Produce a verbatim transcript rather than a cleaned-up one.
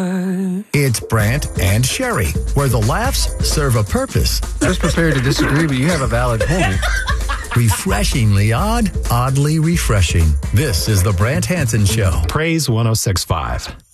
It's Brant and Sherry, where the laughs serve a purpose. I was prepared to disagree, but you have a valid point. Refreshingly odd, oddly refreshing. This is the Brant Hansen Show. Praise one oh six point five.